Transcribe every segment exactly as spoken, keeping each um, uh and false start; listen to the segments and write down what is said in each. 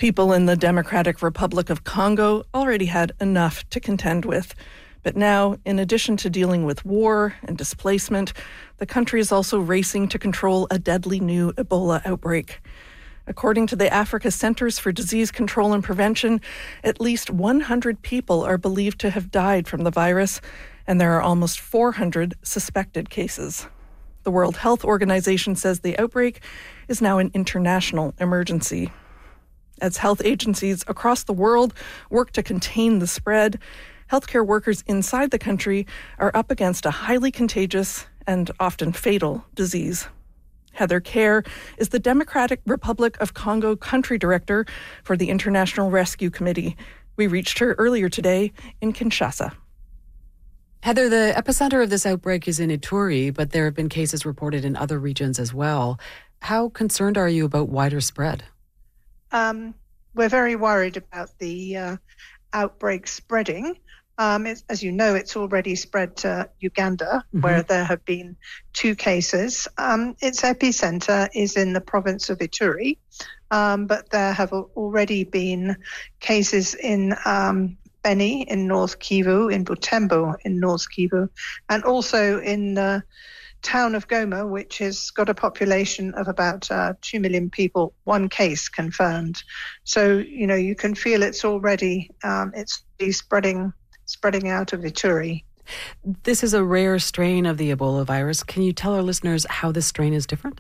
People in the Democratic Republic of Congo already had enough to contend with. But now, in addition to dealing with war and displacement, the country is also racing to control a deadly new Ebola outbreak. According to the Africa Centers for Disease Control and Prevention, at least one hundred people are believed to have died from the virus, and there are almost four hundred suspected cases. The World Health Organization says the outbreak is now an international emergency. As health agencies across the world work to contain the spread, healthcare workers inside the country are up against a highly contagious and often fatal disease. Heather Kerr is the Democratic Republic of Congo country director for the International Rescue Committee. We reached her earlier today in Kinshasa. Heather, the epicenter of this outbreak is in Ituri, but there have been cases reported in other regions as well. How concerned are you about wider spread? Um, we're very worried about the uh, outbreak spreading. Um, as you know, it's already spread to Uganda, mm-hmm. where there have been two cases. Um, its epicenter is in the province of Ituri, um, but there have already been cases in um, Beni in North Kivu, in Butembo in North Kivu, and also in the town of Goma, which has got a population of about uh, two million people, one case confirmed. So, you know, you can feel it's already um, it's spreading spreading out of Ituri. This is a rare strain of the Ebola virus. Can you tell our listeners how this strain is different?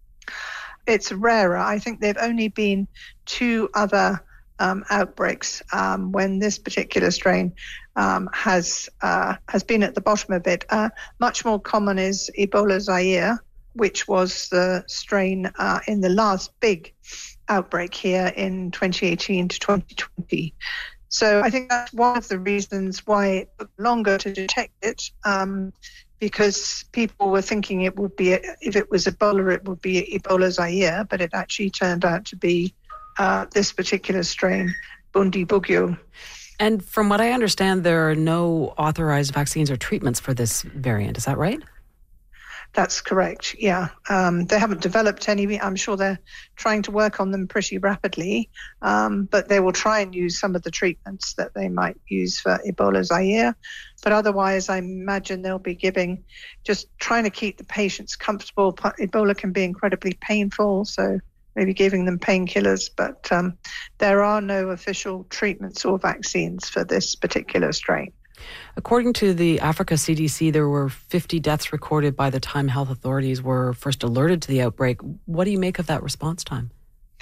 It's rarer. I think there have only been two other um, outbreaks um, when this particular strain um, has uh, has been at the bottom of it. Uh, much more common is Ebola Zaire, which was the strain uh, in the last big outbreak here in twenty eighteen to twenty twenty. So I think that's one of the reasons why it took longer to detect it, um, because people were thinking it would be, if it was Ebola, it would be Ebola Zaire, but it actually turned out to be uh, this particular strain, Bundibugyo. And from what I understand, there are no authorized vaccines or treatments for this variant. Is that right? That's correct, yeah. Um, they haven't developed any. I'm sure they're trying to work on them pretty rapidly, um, but they will try and use some of the treatments that they might use for Ebola Zaire. But otherwise, I imagine they'll be giving, just trying to keep the patients comfortable. Ebola can be incredibly painful, so maybe giving them painkillers, but um, there are no official treatments or vaccines for this particular strain. According to the Africa C D C, there were fifty deaths recorded by the time health authorities were first alerted to the outbreak. What do you make of that response time?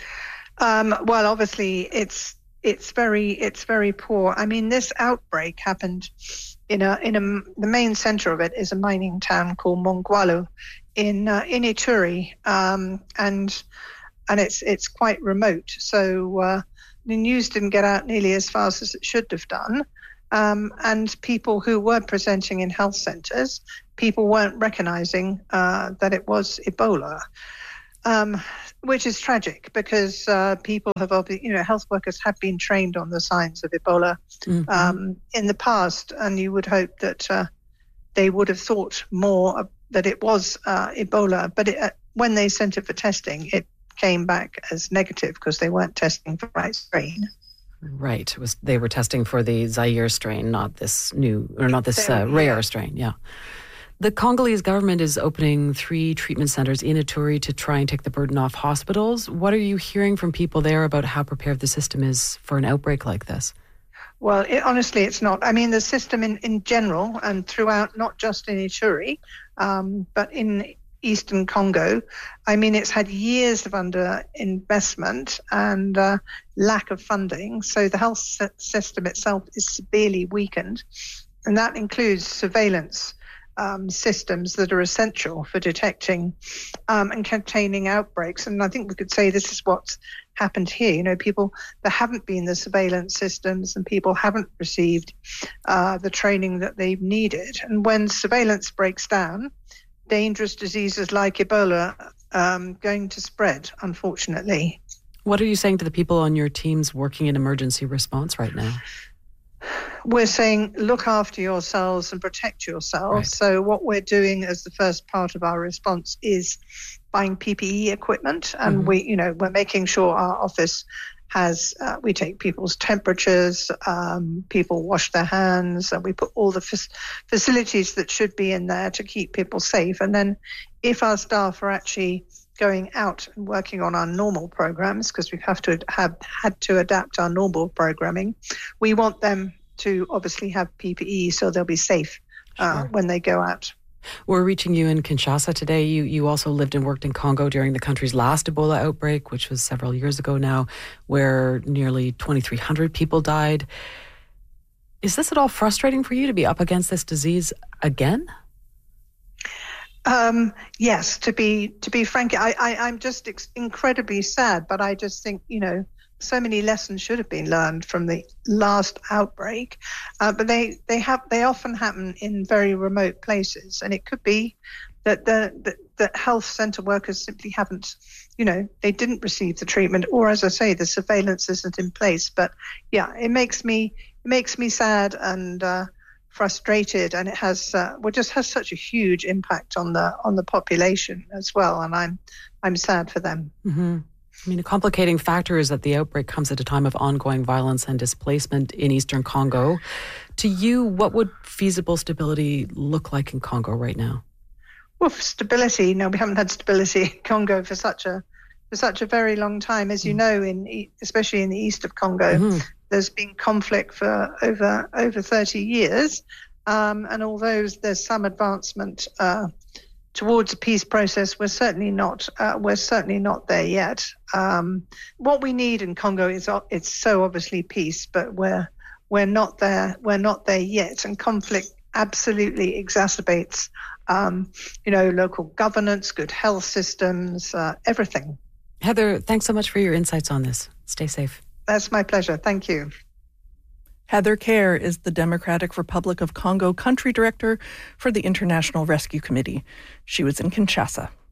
Um, well, obviously, it's it's very it's very poor. I mean, this outbreak happened in a in a the main center of it is a mining town called Mongwalu in uh, in Ituri, um, and and it's it's quite remote. So uh, the news didn't get out nearly as fast as it should have done. Um, and people who were presenting in health centres, people weren't recognising uh, that it was Ebola, um, which is tragic because uh, people have, you know, health workers have been trained on the signs of Ebola mm-hmm. um, in the past, and you would hope that uh, they would have thought more that it was uh, Ebola. But it, uh, when they sent it for testing, it came back as negative because they weren't testing for the right strain. Right. It was, they were testing for the Zaire strain, not this new, or not this uh, rare strain. Yeah. The Congolese government is opening three treatment centers in Ituri to try and take the burden off hospitals. What are you hearing from people there about how prepared the system is for an outbreak like this? Well, it, honestly, it's not. I mean, the system in, in general and throughout, not just in Ituri, um, but in Eastern Congo, I mean, it's had years of underinvestment and uh, lack of funding. So the health system itself is severely weakened. And that includes surveillance um, systems that are essential for detecting um, and containing outbreaks. And I think we could say this is what's happened here. You know, people, there haven't been the surveillance systems and people haven't received uh, the training that they've needed. And when surveillance breaks down, dangerous diseases like Ebola um, going to spread, unfortunately. What are you saying to the people on your teams working in emergency response right now? We're saying look after yourselves and protect yourselves. Right. So what we're doing as the first part of our response is buying P P E equipment, and mm-hmm. we, you know, we're making sure our office has, uh, we take people's temperatures, um, people wash their hands, and we put all the f- facilities that should be in there to keep people safe. And then if our staff are actually going out and working on our normal programs, because we have to have had to adapt our normal programming, we want them to obviously have P P E so they'll be safe uh, sure. when they go out. We're reaching you in Kinshasa today. You you also lived and worked in Congo during the country's last Ebola outbreak, which was several years ago now, where nearly twenty-three hundred people died. Is this at all frustrating for you to be up against this disease again? Um, yes, to be to be frank, I, I, I'm just ex- incredibly sad, but I just think, you know, so many lessons should have been learned from the last outbreak, uh, but they, they have they often happen in very remote places, and it could be that the, the the health centre workers simply haven't, you know, they didn't receive the treatment, or as I say, the surveillance isn't in place. But yeah, it makes me it makes me sad and uh, frustrated, and it has uh, well just has such a huge impact on the on the population as well, and I'm I'm sad for them. Mm-hmm. I mean, a complicating factor is that the outbreak comes at a time of ongoing violence and displacement in eastern Congo. To you, what would feasible stability look like in Congo right now? Well, for stability, no, we haven't had stability in Congo for such a for such a very long time. As you mm. know, in especially in the east of Congo, mm-hmm. there's been conflict for over over thirty years, um, and although there's some advancement uh, towards a peace process, we're certainly not uh, we're certainly not there yet. Um, what we need in Congo is it's so obviously peace, but we're we're not there we're not there yet, and conflict absolutely exacerbates um, you know local governance, good health systems, uh, everything. Heather, thanks so much for your insights on this. Stay safe. That's my pleasure. Thank you. Heather Kerr is the Democratic Republic of Congo Country Director for the International Rescue Committee. She was in Kinshasa.